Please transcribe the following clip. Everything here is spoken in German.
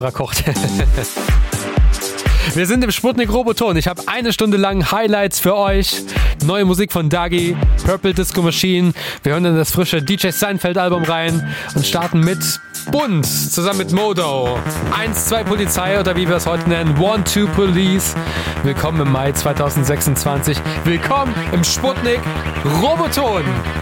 kocht. Wir sind im Sputnik Roboton. Ich habe 1 Stunde lang Highlights für euch. Neue Musik von Dagi, Purple Disco Machine. Wir hören in das frische DJ Seinfeld Album rein und starten mit Bunt zusammen mit Modo. 1-2 Polizei oder wie wir es heute nennen, 1-2 Police. Willkommen im Mai 2026. Willkommen im Sputnik Roboton.